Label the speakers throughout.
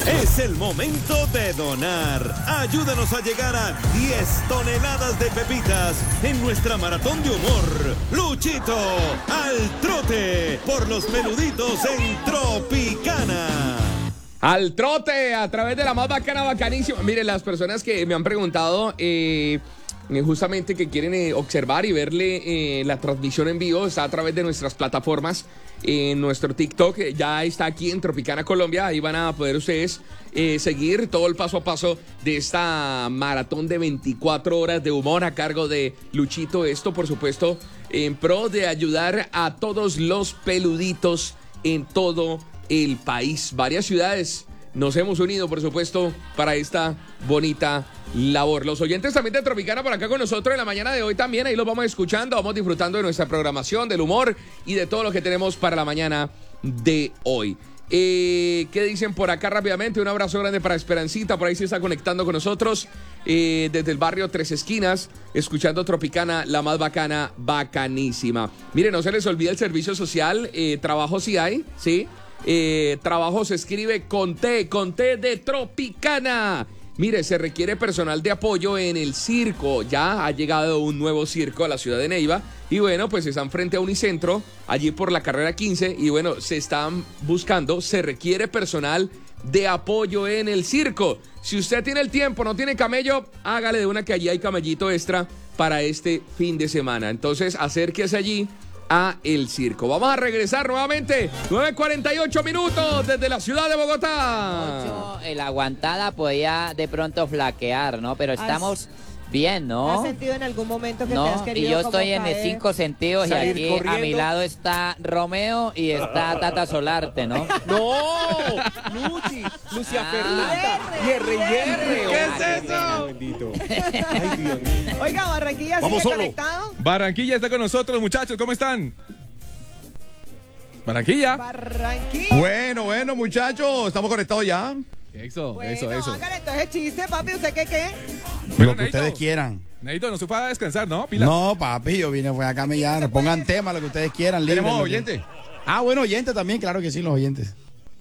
Speaker 1: Es el momento de donar. Ayúdanos a llegar a 10 toneladas de pepitas en nuestra maratón de humor. Luchito al trote por los peluditos en Tropicana.
Speaker 2: Al trote, a través de la más bacana, bacanísima. Miren, las personas que me han preguntado justamente que quieren observar y verle la transmisión en vivo, está a través de nuestras plataformas. En nuestro TikTok ya está aquí en Tropicana Colombia. Ahí van a poder ustedes seguir todo el paso a paso de esta maratón de 24 horas de humor a cargo de Luchito. Esto, por supuesto, en pro de ayudar a todos los peluditos en todo el país. Varias ciudades nos hemos unido, por supuesto, para esta bonita labor. Los oyentes también de Tropicana por acá con nosotros en la mañana de hoy también. Ahí los vamos escuchando, vamos disfrutando de nuestra programación, del humor y de todo lo que tenemos para la mañana de hoy. ¿Qué dicen por acá rápidamente? Un abrazo grande para Esperancita, por ahí se está conectando con nosotros desde el barrio Tres Esquinas, escuchando Tropicana, la más bacana, bacanísima. Miren, no se les olvide el servicio social, trabajo sí hay, ¿sí? Trabajo se escribe con T de Tropicana. Mire, se requiere personal de apoyo en el circo. Ya ha llegado un nuevo circo a la ciudad de Neiva. Y bueno, pues están frente a Unicentro, allí por la carrera 15. Y bueno, se están buscando, se requiere personal de apoyo en el circo. Si usted tiene el tiempo, no tiene camello, hágale de una que allí hay camellito extra para este fin de semana. Entonces, acérquese allí a el circo. Vamos a regresar nuevamente, 9:48 minutos desde la ciudad de Bogotá.
Speaker 3: La aguantada podía de pronto flaquear, ¿no? Pero estamos bien, ¿no?
Speaker 4: ¿Has sentido en algún momento que te has querido
Speaker 3: y yo estoy
Speaker 4: como
Speaker 3: en
Speaker 4: caer?
Speaker 3: 5 sentidos y aquí
Speaker 5: corriendo.
Speaker 3: a mi lado está Romeo y está Tata Solarte, ¿no?
Speaker 5: No, Lucia Fernanda, hierre.
Speaker 2: ¿Qué es eso?
Speaker 5: Bendito. Ay, Dios mío.
Speaker 4: Oiga, Barranquilla sigue
Speaker 5: Vamos solo.
Speaker 4: conectado.
Speaker 6: Barranquilla está con nosotros, muchachos, ¿cómo están? Barranquilla.
Speaker 4: Barranquilla.
Speaker 7: Bueno, muchachos, estamos conectados ya.
Speaker 6: Eso.
Speaker 4: Hágale entonces chiste, papi, ¿usted qué?
Speaker 7: Lo que ustedes quieran.
Speaker 6: Neito, no se fue a descansar, ¿no? Pila.
Speaker 7: No, papi, yo vine fue a camellar. Pongan tema, lo que ustedes quieran. libre,
Speaker 5: ¿Tenemos
Speaker 7: lo que-
Speaker 5: oyentes?
Speaker 7: Bueno, oyentes también, claro que sí, los oyentes.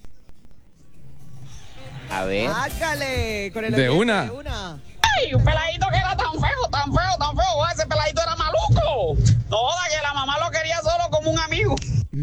Speaker 3: A ver.
Speaker 4: Hágale con el
Speaker 6: De
Speaker 4: oyente,
Speaker 6: una.
Speaker 4: de una.
Speaker 8: ¡Ay, un peladito que era tan feo! ¡Ese peladito era maluco! No joda, que la mamá lo quería solo como un amigo.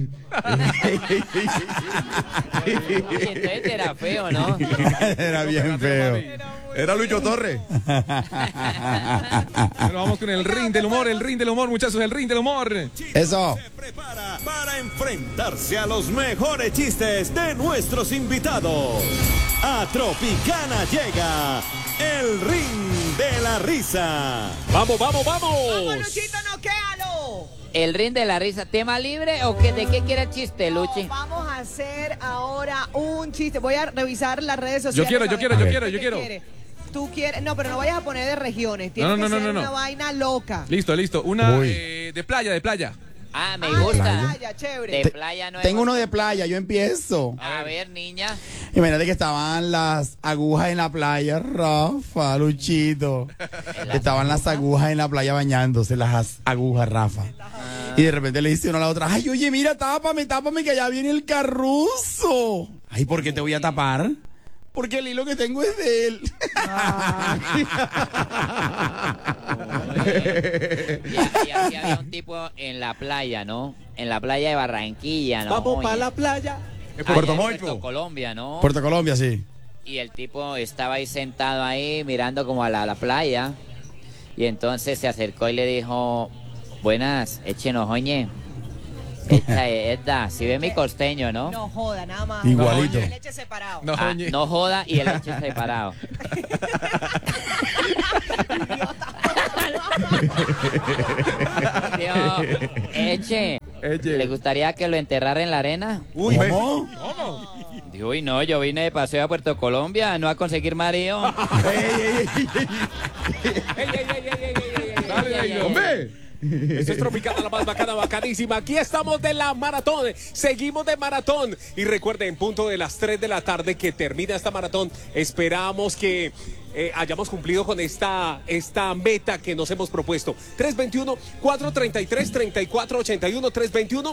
Speaker 3: Oye, entonces era feo, ¿no?
Speaker 7: Era bien feo.
Speaker 5: Era Lucho Torres.
Speaker 6: Bueno, vamos con el ring del humor, muchachos, el ring del humor.
Speaker 7: Eso.
Speaker 1: Se prepara para enfrentarse a los mejores chistes de nuestros invitados. A Tropicana llega el ring de la risa.
Speaker 5: ¡Vamos!
Speaker 4: ¡Vamos, Luchito, noquéalo!
Speaker 3: El ring de la risa, ¿tema libre o qué? ¿De qué quiere el chiste, Luchi?
Speaker 4: Vamos a hacer ahora un chiste. Voy a revisar las redes sociales.
Speaker 6: Yo quiero.
Speaker 4: ¿Qué quiere? Tú quieres, no, pero no vayas a poner de regiones. Tiene
Speaker 6: No,
Speaker 4: que ser
Speaker 6: no.
Speaker 4: una vaina loca.
Speaker 6: Listo. Una
Speaker 7: Uy.
Speaker 6: de playa.
Speaker 3: Ah, me
Speaker 4: De
Speaker 3: gusta.
Speaker 4: playa, chévere.
Speaker 3: De playa no
Speaker 7: Tengo
Speaker 3: hemos-
Speaker 7: uno de playa, yo empiezo.
Speaker 3: A ver, niña.
Speaker 7: Imagínate que estaban las agujas en la playa, Rafa, Luchito. Estaban las agujas en la playa bañándose, las agujas, Rafa. Y de repente le dice uno a la otra, ay, oye, mira, tápame, que allá viene el carruzo. Ay, ¿por qué te voy a tapar? Porque el hilo que tengo es de él.
Speaker 3: Y así había un tipo en la playa, ¿no? En la playa de Barranquilla, ¿no?
Speaker 5: Vamos
Speaker 3: Oye,
Speaker 5: para la playa.
Speaker 3: allá
Speaker 7: Puerto
Speaker 3: en
Speaker 7: Mocho.
Speaker 3: Puerto Colombia, ¿no?
Speaker 7: Puerto Colombia, sí.
Speaker 3: Y el tipo estaba ahí sentado ahí mirando como a la playa. Y entonces se acercó y le dijo, buenas, échenos, oye. Esta, si ve mi costeño, ¿no?
Speaker 4: No joda, nada más.
Speaker 7: Igualito.
Speaker 4: El leche separado.
Speaker 6: No,
Speaker 3: Ah,
Speaker 6: oye.
Speaker 3: no joda y el hecho separado. Dijo, Eche, ¿le gustaría que lo enterrara en la arena?
Speaker 7: ¿Cómo?
Speaker 3: Dijo, uy, no, yo vine de paseo a Puerto Colombia, no a conseguir marido.
Speaker 6: Dale, Neito.
Speaker 5: ¡Hombre! Esto es Tropicana, la más bacana, bacanísima. Aquí estamos de la maratón. Seguimos de maratón. Y recuerden, punto de las 3 de la tarde que termina esta maratón. Esperamos que hayamos cumplido con esta meta que nos hemos propuesto. 321-433-3481,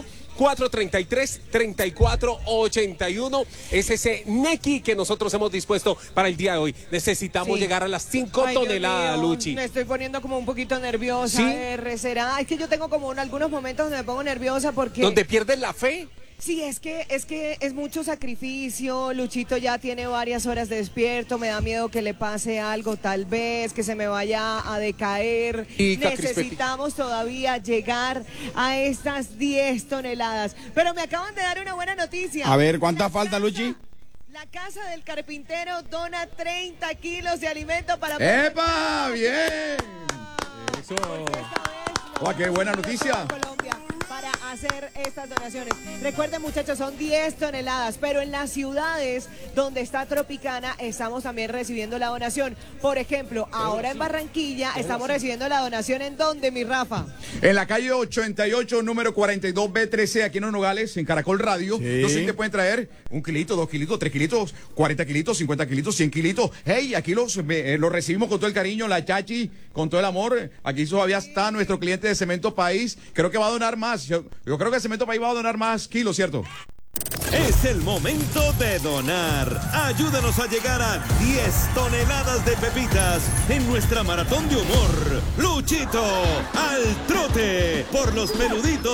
Speaker 5: 321-433-3481. Es ese Neki que nosotros hemos dispuesto para el día de hoy. Necesitamos llegar a las 5 toneladas, Luchi.
Speaker 4: Me estoy poniendo como un poquito nerviosa.
Speaker 5: ¿Sí?
Speaker 4: ¿Será? Es que yo tengo como algunos momentos donde me pongo nerviosa porque...
Speaker 5: ¿Donde pierdes la fe?
Speaker 4: Sí, es que es mucho sacrificio. Luchito ya tiene varias horas despierto. Me da miedo que le pase algo, tal vez, que se me vaya a decaer. Necesitamos todavía llegar a estas 10 toneladas. Pero me acaban de dar una buena noticia.
Speaker 7: A ver, ¿cuántas falta, Luchi?
Speaker 4: La Casa del Carpintero dona 30 kilos de alimento para...
Speaker 9: ¡Epa! ¡Bien! Eso. ¡Qué buena noticia!
Speaker 4: Colombia, para hacer estas donaciones. Recuerden, muchachos, son 10 toneladas, pero en las ciudades donde está Tropicana estamos también recibiendo la donación. Por ejemplo, ahora en Barranquilla estamos recibiendo la donación. ¿En dónde, mi Rafa?
Speaker 9: En la calle 88, número 42B13, aquí en Los Nogales, en Caracol Radio.
Speaker 7: Sí.
Speaker 9: Entonces te pueden traer 1 kilito, 2 kilitos, 3 kilitos, 40 kilitos, 50 kilitos, 100 kilitos. Hey, aquí los recibimos con todo el cariño, la Chachi, con todo el amor. Aquí todavía está nuestro cliente de Cemento País. Creo que va a donar más. Yo creo que Cemento País va a donar más kilos, ¿cierto?
Speaker 1: Es el momento de donar. Ayúdanos a llegar a 10 toneladas de pepitas en nuestra maratón de humor. Luchito al trote por los peluditos